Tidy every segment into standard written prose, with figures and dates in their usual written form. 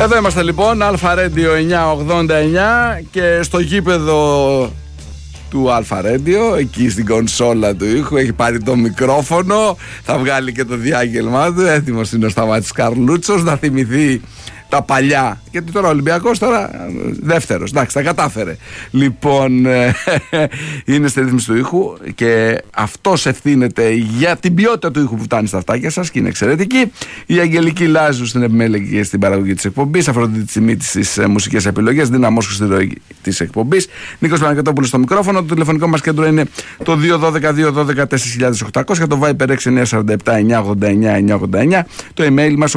Εδώ είμαστε λοιπόν, Αλφα Radio 989 και στο γήπεδο του Αλφα Radio, εκεί στην κονσόλα του ήχου, έχει πάρει το μικρόφωνο, θα βγάλει και το διάγγελμά του, έτοιμος είναι ο Σταμάτης Καρλούτσος να θυμηθεί τα παλιά. Γιατί τώρα ο Ολυμπιακός τώρα δεύτερος. Εντάξει, τα κατάφερε. Λοιπόν, είναι στη ρύθμιση του ήχου και αυτός ευθύνεται για την ποιότητα του ήχου που φτάνει στα αυτάκια σας και είναι εξαιρετική. Η Αγγελική Λάζου στην επιμέλεια και στην παραγωγή της εκπομπής. Αφροδίτη Τσιμίτη στις μουσικές επιλογές. Δίνα Μόσχου στη ροή της εκπομπής. Νίκος Παναγιωτόπουλος στο μικρόφωνο. Το τηλεφωνικό μας κέντρο είναι το 212-212-4800. Το Viper 6947-989-989. Το email μας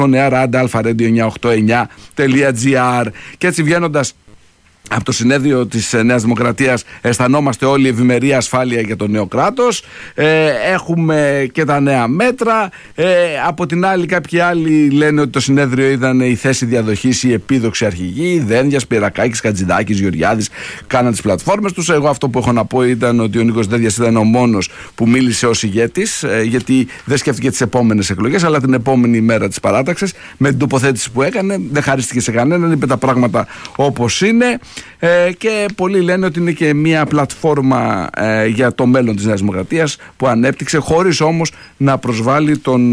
onear@alpha-radio989.gr. Και έτσι βγαίνοντας από το συνέδριο της Νέας Δημοκρατίας αισθανόμαστε όλοι ευημερία, ασφάλεια για το νέο κράτος. Έχουμε και τα νέα μέτρα. Από την άλλη κάποιοι άλλοι λένε ότι το συνέδριο ήταν η θέση διαδοχής, η επίδοξη αρχηγή. Δένδιας, Πυρακάκης, Χατζηδάκης, Γεωργιάδης κάναν τις πλατφόρμες τους. Εγώ αυτό που έχω να πω ήταν ότι ο Νίκος Δένδιας ήταν ο μόνος που μίλησε ως ηγέτης, γιατί δεν σκέφτηκε τις επόμενες εκλογές αλλά την επόμενη μέρα της παράταξης. Με την τοποθέτηση που έκανε δεν χαρίστηκε σε κανέναν, είπε τα πράγματα όπως είναι. Και πολλοί λένε ότι είναι και μια πλατφόρμα για το μέλλον της Νέας Δημοκρατίας που ανέπτυξε, χωρίς όμως να προσβάλλει τον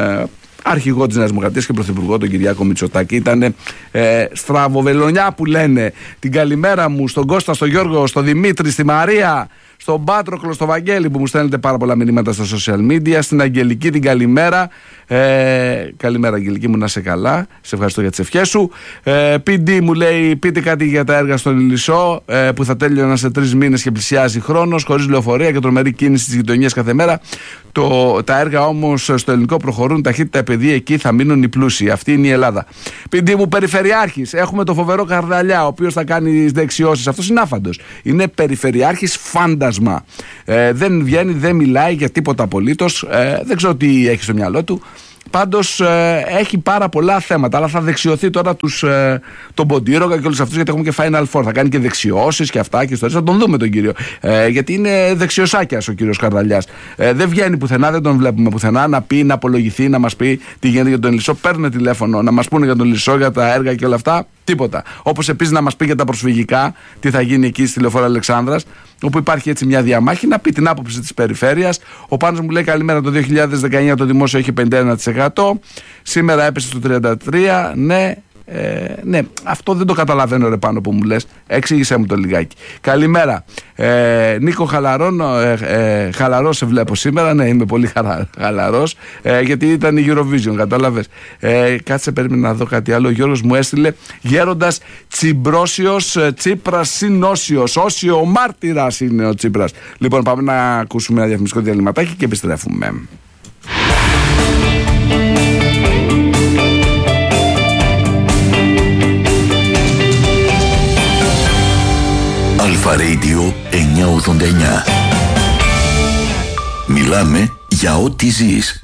αρχηγό της Νέας Δημοκρατίας και πρωθυπουργό, τον Κυριάκο Μητσοτάκη. Ήταν στραβοβελονιά που λένε. Την καλημέρα μου στον Κώστα, στον Γιώργο, στον Δημήτρη, στη Μαρία, στον Πάτροκλο, στο Βαγγέλη που μου στέλνετε πάρα πολλά μηνύματα στα social media, στην Αγγελική την καλημέρα. Καλημέρα Αγγελική μου, να είσαι καλά, σε ευχαριστώ για τις ευχές σου. PD μου λέει, πείτε κάτι για τα έργα στον Ηλισσό που θα τέλειωναν σε 3 μήνες και πλησιάζει χρόνος, χωρίς λεωφορεία και τρομερή κίνηση στις γειτονιές κάθε μέρα. Τα έργα όμως στο ελληνικό προχωρούν ταχύτητα, επειδή εκεί θα μείνουν οι πλούσιοι. Αυτή είναι η Ελλάδα. PD μου, περιφερειάρχης, έχουμε το φοβερό Καρδαλιά, ο οποίος θα κάνει δεξιώσεις. Αυτός είναι άφαντος. Είναι περιφερειάρχης φάντασμα. Δεν βγαίνει, δεν μιλάει για τίποτα απολύτως. Δεν ξέρω τι έχει στο μυαλό του. Πάντως έχει πάρα πολλά θέματα, αλλά θα δεξιωθεί τώρα τον Ποντήρογκα και όλους αυτούς, γιατί έχουμε και Final Four. Θα κάνει και δεξιώσεις και αυτά και ιστορίες. Θα τον δούμε τον κύριο. Γιατί είναι δεξιοσάκιας ο κύριος Καρδαλιάς. Δεν βγαίνει πουθενά, δεν τον βλέπουμε πουθενά να πει, να απολογηθεί, να μας πει τι γίνεται για τον Ηλισσό. Παίρνουν τηλέφωνο να μας πούνε για τον Ηλισσό, για τα έργα και όλα αυτά. Τίποτα. Όπως επίσης να μας πει για τα προσφυγικά, τι θα γίνει εκεί στη Λεωφόρο Αλεξάνδρας, όπου υπάρχει έτσι μια διαμάχη, να πει την άποψη της περιφέρειας. Ο Πάνος μου λέει, καλημέρα, το 2019 το δημόσιο είχε 51%, σήμερα έπεσε στο 33%. Ναι, αυτό δεν το καταλαβαίνω ρε Πάνο που μου λες, εξήγησέ μου το λιγάκι. Καλημέρα Νίκο, χαλαρός σε βλέπω σήμερα. Ναι, είμαι πολύ χαλαρός, γιατί ήταν η Eurovision, κατάλαβες. Κάτσε, περίμενα να δω κάτι άλλο. Ο Γιώργος μου έστειλε, γέροντας Τσιμπρόσιος, Τσίπρας συνόσιος, όσιο ο μάρτυρας είναι ο Τσίπρας. Λοιπόν, πάμε να ακούσουμε ένα διαφημιστικό διαλυματάκι και επιστρέφουμε. Αλφα Radio 989. Μιλάμε για ό,τι ζεις.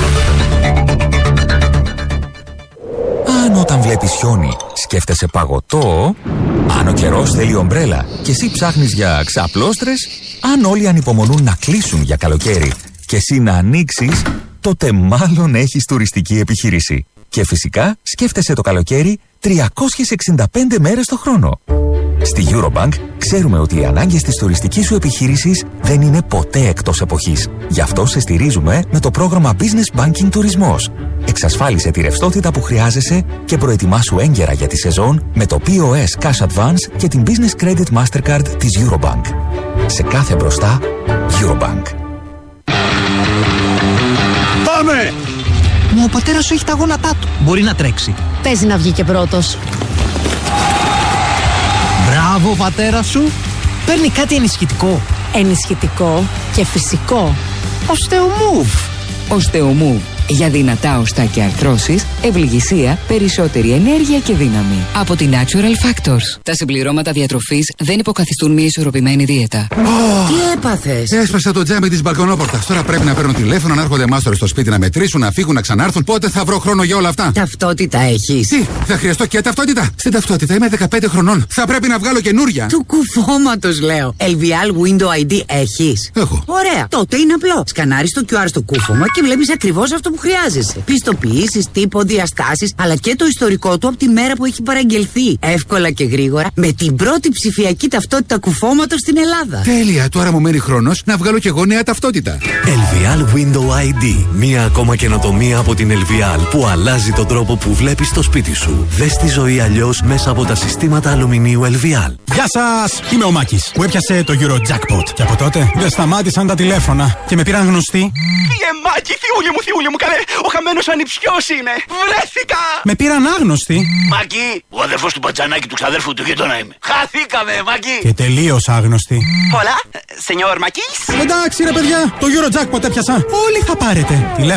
Αν όταν βλέπεις χιόνι σκέφτεσαι παγωτό, αν ο καιρός θέλει ομπρέλα και εσύ ψάχνεις για ξαπλώστρες, αν όλοι ανυπομονούν να κλείσουν για καλοκαίρι και εσύ να ανοίξεις, τότε μάλλον έχεις τουριστική επιχείρηση. Και φυσικά σκέφτεσαι το καλοκαίρι 365 μέρες το χρόνο. Στη Eurobank ξέρουμε ότι οι ανάγκες της τουριστικής σου επιχείρησης δεν είναι ποτέ εκτός εποχής. Γι' αυτό σε στηρίζουμε με το πρόγραμμα Business Banking Τουρισμός. Εξασφάλισε τη ρευστότητα που χρειάζεσαι και προετοιμάσου έγκαιρα για τη σεζόν με το POS Cash Advance και την Business Credit Mastercard της Eurobank. Σε κάθε μπροστά, Eurobank. Πάμε! Μα ο πατέρας σου έχει τα γόνατά του. Μπορεί να τρέξει. Παίζει να βγει και πρώτος. Μπράβο, πατέρα σου. Παίρνει κάτι ενισχυτικό. Ενισχυτικό και φυσικό. Osteomove. Osteomove. Για δυνατά οστά και αρθρώσεις, ευληγησία, περισσότερη ενέργεια και δύναμη. Από τη Natural Factors. Τα συμπληρώματα διατροφής δεν υποκαθιστούν μια ισορροπημένη δίαιτα. Τι έπαθες? Έσπασα το τζάμι της μπαλκονόπορτας. Τώρα πρέπει να παίρνω τηλέφωνο, να έρχονται μάστορες στο σπίτι να μετρήσουν, να φύγουν, να ξανάρθουν. Πότε θα βρω χρόνο για όλα αυτά? Ταυτότητα έχεις? Τι, θα χρειαστώ και ταυτότητα? Στην ταυτότητα είμαι 15 χρονών. Θα πρέπει να βγάλω καινούρια. Του κουφώματος λέω. LVL Window ID έχεις? Έχω. Ωραία. Τότε είναι απλό. Σκανάρεις το QR στο κούφωμα και βλέπεις ακριβώς αυτό που χρειάζεσαι. Πιστοποιήσεις, τύπο, διαστάσεις, αλλά και το ιστορικό του από τη μέρα που έχει παραγγελθεί. Εύκολα και γρήγορα, με την πρώτη ψηφιακή ταυτότητα κουφώματος στην Ελλάδα. Τέλεια, τώρα μου μένει χρόνος να βγάλω κι εγώ νέα ταυτότητα. LVL Window ID. Μία ακόμα καινοτομία από την LVL που αλλάζει τον τρόπο που βλέπεις το σπίτι σου. Δες τη ζωή αλλιώς μέσα από τα συστήματα αλουμινίου LVL. Γεια σας! Είμαι ο Μάκης που έπιασε το Eurojackpot. Και από τότε δεν σταμάτησαν τα τηλέφωνα και με πήραν γνωστοί. Μάκη, θειούλη μου, καλέ! Ο χαμένος ανιψιός είναι! Βρέθηκα! Με πήραν άγνωστοι. Μάκη, ο αδερφός του μπατζανάκι του ξαδέρφου του γείτονα είμαι. Χαθήκαμε, Μάκη! Και τελείως άγνωστοι. Hola, señor Μάκης. Εντάξει ρε παιδιά, το Eurojackpot έπιασα. Όλοι θα πάρετε.